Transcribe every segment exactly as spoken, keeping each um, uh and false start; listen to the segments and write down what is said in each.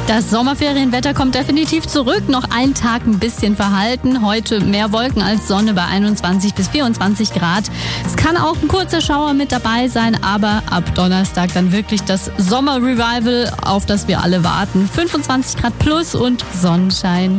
Das Sommerferienwetter kommt definitiv zurück. Noch ein Tag ein bisschen verhalten. Heute mehr Wolken als Sonne bei einundzwanzig bis vierundzwanzig Grad. Es kann auch ein kurzer Schauer mit dabei sein, aber ab Donnerstag dann wirklich das Sommerrevival, auf das wir alle warten. fünfundzwanzig Grad plus und Sonnenschein.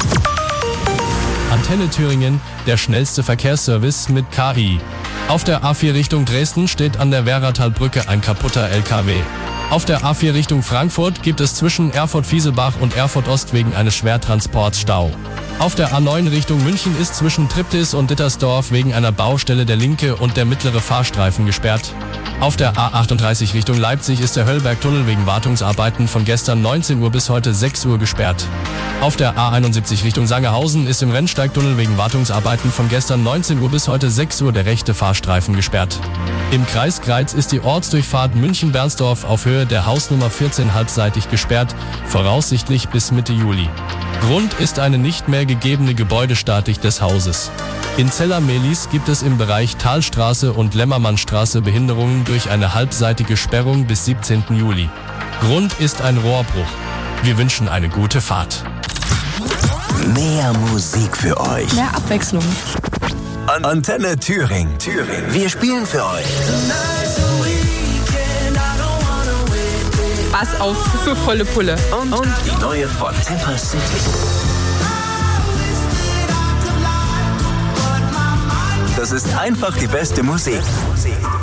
Antenne Thüringen, der schnellste Verkehrsservice mit K I. Auf der A vier Richtung Dresden steht an der Werratalbrücke ein kaputter L K W. Auf der A vier Richtung Frankfurt gibt es zwischen Erfurt-Fieselbach und Erfurt-Ost wegen eines Schwertransports Stau. Auf der A neun Richtung München ist zwischen Triptis und Dittersdorf wegen einer Baustelle der linke und der mittlere Fahrstreifen gesperrt. Auf der A achtunddreißig Richtung Leipzig ist der Höllbergtunnel wegen Wartungsarbeiten von gestern neunzehn Uhr bis heute sechs Uhr gesperrt. Auf der A einundsiebzig Richtung Sangerhausen ist im Rennsteigtunnel wegen Wartungsarbeiten von gestern neunzehn Uhr bis heute sechs Uhr der rechte Fahrstreifen gesperrt. Im Kreis Greiz ist die Ortsdurchfahrt München-Bernsdorf auf Höhe der Hausnummer vierzehn halbseitig gesperrt, voraussichtlich bis Mitte Juli. Grund ist eine nicht mehr gegebene Gebäudestatik des Hauses. In Zella-Mehlis gibt es im Bereich Talstraße und Lämmermannstraße Behinderungen durch eine halbseitige Sperrung bis siebzehnten Juli. Grund ist ein Rohrbruch. Wir wünschen eine gute Fahrt. Mehr Musik für euch. Mehr Abwechslung. An- Antenne Thüringen. Thüringen. Wir spielen für euch. Bass auf für volle Pulle. Und, und die neue von Temper City. Das ist einfach die beste Musik.